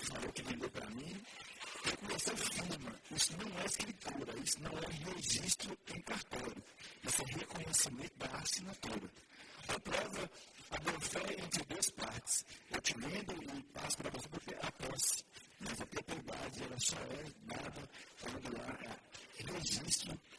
falou que vendeu para mim, você firma. Isso não é escritura, isso não é registro em cartório. Isso é reconhecimento da assinatura. A prova, a boa-fé é entre duas partes. Eu te lendo e passo para você porque a posse. Mas a propriedade, ela só é dada quando há registro